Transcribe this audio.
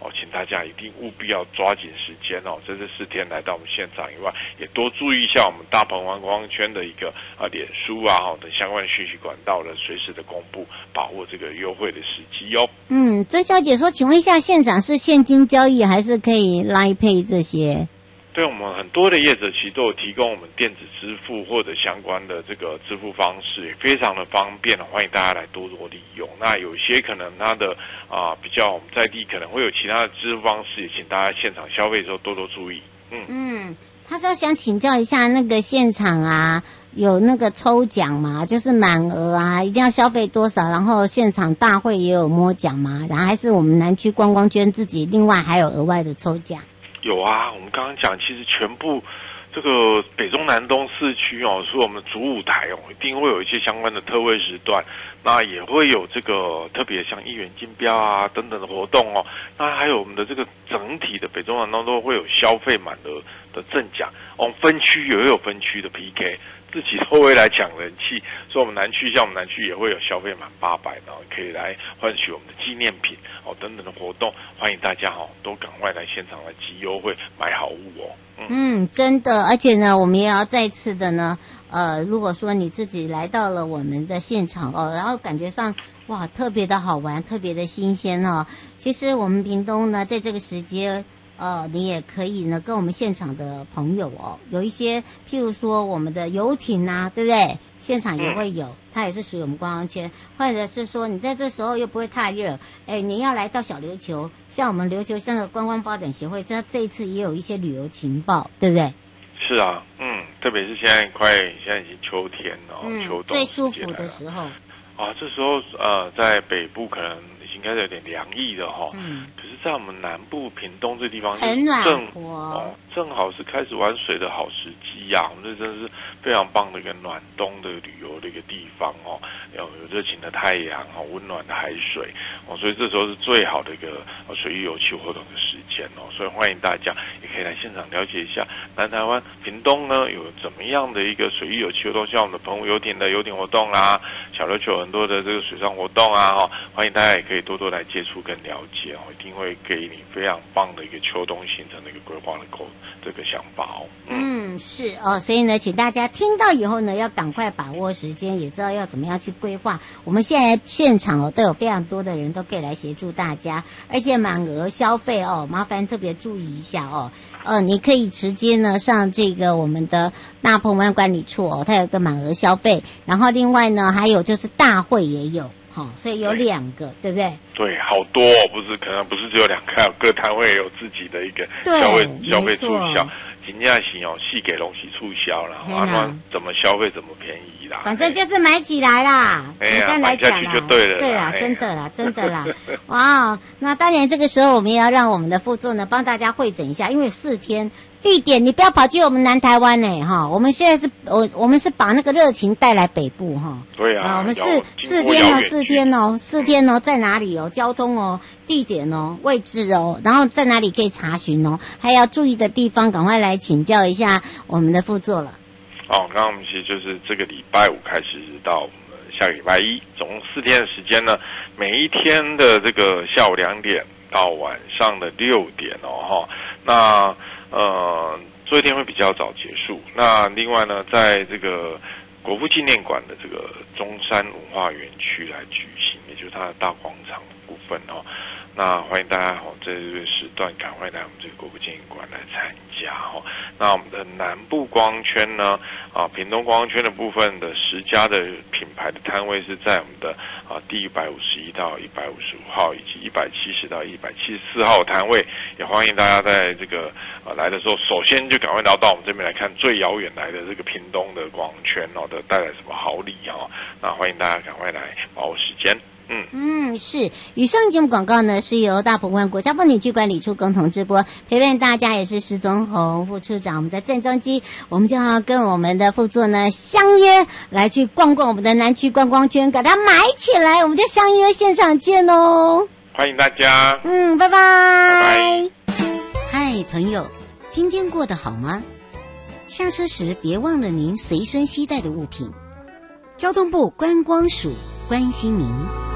请大家一定务必要抓紧时间在这4天来到我们现场以外，也多注意一下我们大鹏湾观光圈的一个脸书等相关的讯息管道的随时的公布，把握这个优惠的时机哦。 曾小姐说，请问一下，现场是现金交易还是可以 Line Pay 这些？ 对，我们很多的业者其实都有提供我们电子支付或者相关的这个支付方式，也非常的方便，欢迎大家来多多利用。那有些可能它的比较我们在地可能会有其他的支付方式，也请大家现场消费的时候多多注意。 他说想请教一下，那个现场有那个抽奖吗？就是满额一定要消费多少，然后现场大会也有摸奖吗？然后还是我们南区观光圈自己另外还有额外的抽奖？ 有啊，我们刚刚讲，其实全部这个北中南东4区是我们的主舞台一定会有一些相关的特惠时段，那也会有这个特别像议员竞标等等的活动那还有我们的这个整体的北中南东都会有消费满额的赠奖分区也会有分区的 PK， 自己都会来抢人气，所以我们南区像我们南区也会有消费满800，然后可以来换取我们的纪念品等等的活动，欢迎大家都赶快来现场来集优惠买好物真的，而且呢，我们也要再次的呢，如果说你自己来到了我们的现场然后感觉上哇特别的好玩，特别的新鲜其实我们屏东呢，在这个时间你也可以呢跟我们现场的朋友有一些譬如说我们的游艇对不对？现场也会有，它也是属于我们观光圈，或者是说你在这时候又不会太热，你要来到小琉球，像我们琉球乡的观光发展协会，这一次也有一些旅游情报，对不对？ 是啊，特别是现在已经秋天秋冬最舒服的时候这时候在北部可能已经开始有点凉意了可是在我们南部屏东这地方很暖和正好是开始玩水的好时机我们这真的是非常棒的一个暖冬的旅游的一个地方有热情的太阳温暖的海水所以这时候是最好的一个水域游憩活动的时间所以欢迎大家也可以来现场了解一下南台湾屏东呢有怎么样的一个水域游憩活动，像我们的澎湖游艇的游艇活动啦，小琉球很多的这个水上活动欢迎大家也可以多多来接触跟了解一定会给你非常棒的一个秋冬行程的一个规划的这个想法是所以呢，请大家听到以后呢，要赶快把握时间，也知道要怎么样去规划。我们现在现场都有非常多的人都可以来协助大家，而且满额消费麻烦特别注意一下你可以直接呢上这个我们的大鹏湾管理处它有个满额消费，然后另外呢还有就是大会也有所以有2个，对不对？ 对，好多可能不是只有2个，各摊位有自己的一个消费促销，真正是细给东西促销啦，怎么消费怎么便宜啦， 反正就是买起来啦，简单来讲啦， 买下去就对了， 对啦，真的啦，哇！那当然这个时候我们也要让我们的副座呢帮大家汇整一下，因为4天。地点你不要跑去我们南台湾我们现在是我们是把那个热情带来北部对啊， 我们4天在哪里交通地点位置然后在哪里可以查询还要注意的地方，赶快来请教一下我们的副座了。 刚刚我们其实就是这个礼拜5开始到我们下个礼拜1，总共4天的时间呢，每一天的这个下午2点到晚上的6点那最后一天会比较早结束。那另外呢，在这个国父纪念馆的这个中山文化园区来举行，也就是它的大广场的部分那欢迎大家在这个时段赶快来我们这个国父纪念馆来参加那我们的南部观光圈呢屏东观光圈的部分的10家的品牌的摊位是在我们的第151到155号以及170到174号摊位，也欢迎大家在这个来的时候，首先就赶快到我们这边来看最遥远来的这个屏东的观光圈的带来什么好礼那欢迎大家赶快来把握时间。 是。以上节目广告呢是由大鹏湾国家风景区管理处共同直播，陪伴大家也是施宗宏副处长。我们在郑中基，我们就要跟我们的副座呢相约来去逛逛我们的南区观光圈，给它买起来。我们就相约现场见欢迎大家。 拜拜。 拜拜。 嗨，朋友，今天过得好吗？下车时别忘了您随身携带的物品。交通部观光署关心您。